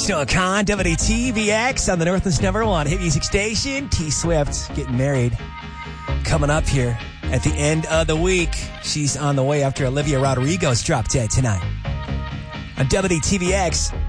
Noah Khan, WTVX on the Northland's #1 hit music station. T-Swift getting married. Coming up here at the end of the week. She's on the way after Olivia Rodrigo's drop dead tonight. On WTVX,